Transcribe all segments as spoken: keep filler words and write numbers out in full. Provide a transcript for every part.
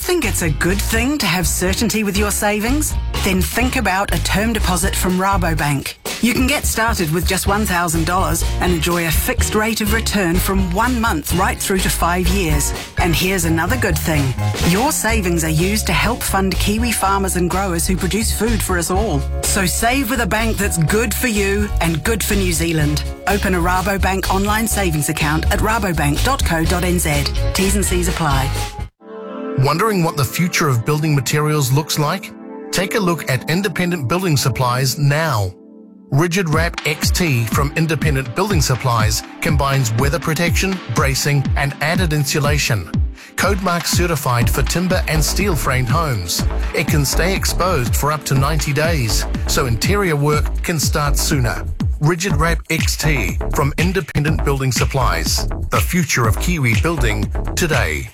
Think it's a good thing to have certainty with your savings? Then think about a term deposit from Rabobank. You can get started with just one thousand dollars and enjoy a fixed rate of return from one month right through to five years. And here's another good thing. Your savings are used to help fund Kiwi farmers and growers who produce food for us all. So save with a bank that's good for you and good for New Zealand. Open a Rabobank online savings account at rabobank dot co dot n z. T's and C's apply. Wondering what the future of building materials looks like? Take a look at Independent Building Supplies now. Rigid Wrap X T from Independent Building Supplies combines weather protection, bracing and added insulation. Codemark certified for timber and steel framed homes. It can stay exposed for up to ninety days, so interior work can start sooner. Rigid Wrap X T from Independent Building Supplies. The future of Kiwi building today.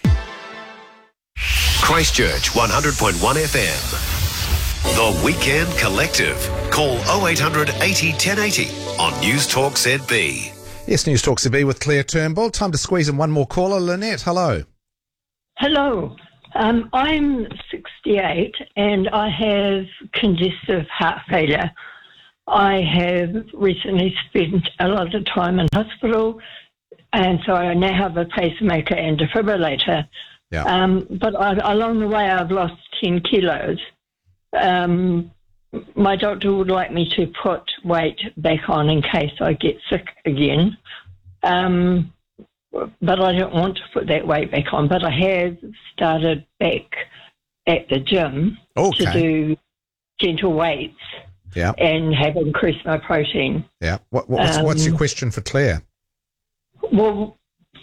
Christchurch one hundred point one F M. The Weekend Collective. Call oh eight hundred eighty ten eighty on News Talk Z B. Yes, News Talk Z B with Claire Turnbull. Time to squeeze in one more caller. Lynette, hello. Hello. Um, I'm sixty-eight and I have congestive heart failure. I have recently spent a lot of time in hospital, and so I now have a pacemaker and defibrillator. Yeah. Um, but I, along the way, I've lost ten kilos. Um, my doctor would like me to put weight back on in case I get sick again. Um, but I don't want to put that weight back on. But I have started back at the gym Okay. to do gentle weights Yeah. and have increased my protein. Yeah. What, what's, Um, what's your question for Claire? Well,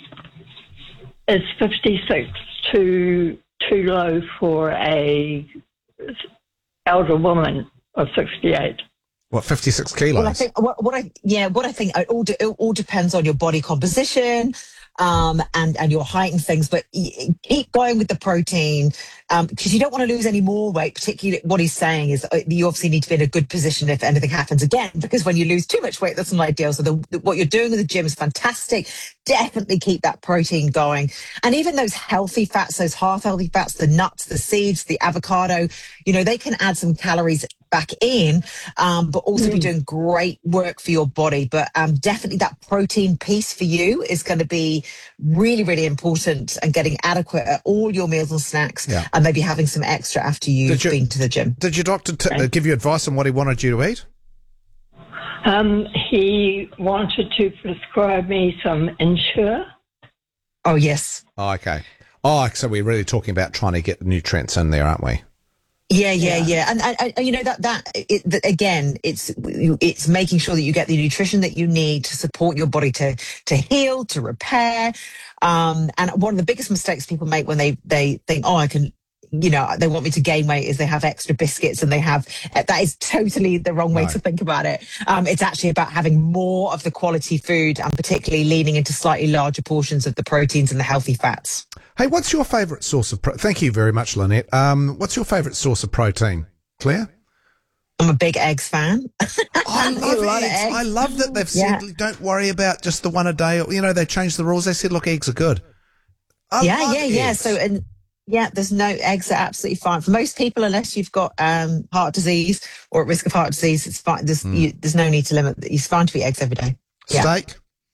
is fifty-six too too low for a elder woman of sixty-eight? What, fifty-six kilos? Well, I think what, what I yeah, what I think it all de- it all depends on your body composition, um, and and your height and things. But y- keep going with the protein, um, because you don't want to lose any more weight. Particularly, what he's saying is uh, you obviously need to be in a good position if anything happens again. Because when you lose too much weight, that's not ideal. So the, the, what you're doing with the gym is fantastic. Definitely keep that protein going, and even those healthy fats, those half healthy fats, the nuts, the seeds, the avocado, you know, they can add some calories back in, um, but also Mm. be doing great work for your body. But um, definitely that protein piece for you is going to be really, really important, and getting adequate at all your meals and snacks, Yeah. and maybe having some extra after you've Did you- been to the gym. Did your doctor t- uh, give you advice on what he wanted you to eat? Um, he wanted to prescribe me some Ensure. Oh, yes. Oh, okay. Oh, so we're really talking about trying to get the nutrients in there, aren't we? Yeah, yeah, Yeah. yeah, and, and, and you know that that, it, that again, it's it's making sure that you get the nutrition that you need to support your body to to heal, to repair. Um, and one of the biggest mistakes people make when they they think, oh, I can, you know, they want me to gain weight, is they have extra biscuits and they have. That is totally the wrong way No. to think about it. Um, it's actually about having more of the quality food, and particularly leaning into slightly larger portions of the proteins and the healthy fats. Hey, what's your favourite source of pro- Thank you very much, Lynette. Um, what's your favourite source of protein, Claire? I'm a big eggs fan. I love A lot of eggs. eggs. I love that they've said, Yeah. don't worry about just the one a day. You know, they changed the rules. They said, look, eggs are good. I yeah, love yeah, yeah. eggs. So, and yeah, there's no eggs are absolutely fine for most people, unless you've got um, heart disease or at risk of heart disease. It's fine. There's Mm. you, there's no need to limit. It's fine to eat eggs every day. Yeah. Steak?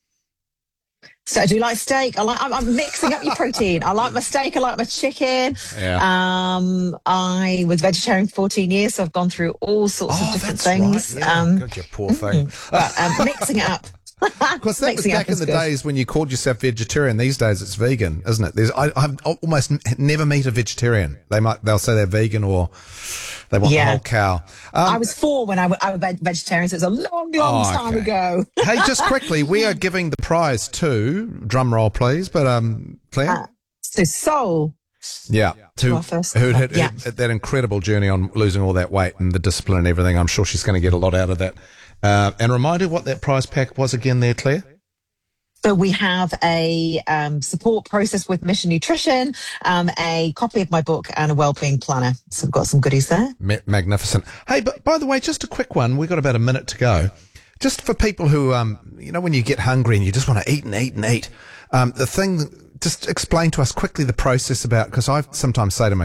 So I do like steak. I like. I'm, I'm mixing up your protein. I like my steak. I like my chicken. Yeah. Um, I was vegetarian for fourteen years, so I've gone through all sorts Oh, of different that's things. right. Yeah. Um, God, you poor thing. but um, mixing it up. Because that was Mixing it up back in is the good. days when you called yourself vegetarian. These days it's vegan, isn't it? There's I, I've almost n- never meet a vegetarian. They might they'll say they're vegan or they want the Yeah. whole cow. Um, I was four when I, w- I was veg- vegetarian, so it was a long, long Oh, time okay. ago. Hey, just quickly, we are giving the prize to drum roll, please. But um, Claire, Uh, so soul. yeah, to our first who caller. had Yeah. had that incredible journey on losing all that weight and the discipline and everything. I'm sure she's going to get a lot out of that. Uh, and remind her what that prize pack was again, there, Claire. So we have a um, support process with Mission Nutrition, um, a copy of my book, and a wellbeing planner. So we've got some goodies there. Ma- magnificent. Hey, but by the way, just a quick one. We've got about a minute to go. Just for people who, um, you know, when you get hungry and you just want to eat and eat and eat, um, the thing, just explain to us quickly the process about, because I sometimes say to my